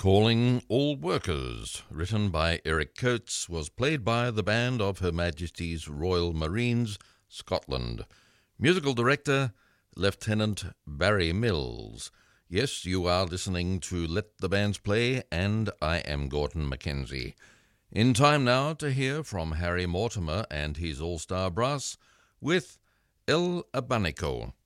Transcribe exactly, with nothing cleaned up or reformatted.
Calling All Workers, written by Eric Coates, was played by the band of Her Majesty's Royal Marines, Scotland. Musical director, Lieutenant Barry Mills. Yes, you are listening to Let the Bands Play, and I am Gordon Mackenzie. In time now to hear from Harry Mortimer and his all-star brass with El Abanico.